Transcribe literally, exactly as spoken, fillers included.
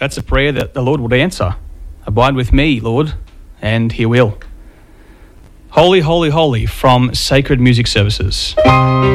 That's a prayer that the Lord would answer. Abide with me, Lord, and he will. Holy, holy, holy from Sacred Music Services.